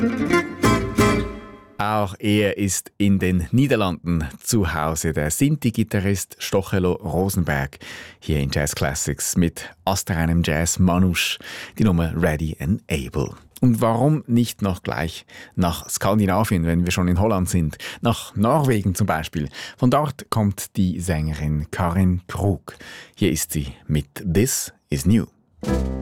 Auch er ist in den Niederlanden zu Hause, der Sinti-Gitarrist Stochelo Rosenberg, hier in Jazz Classics mit astreinem Jazz Manouche, die Nummer Ready and Able. Und warum nicht noch gleich nach Skandinavien, wenn wir schon in Holland sind? Nach Norwegen zum Beispiel. Von dort kommt die Sängerin Karin Krog. Hier ist sie mit This Is New.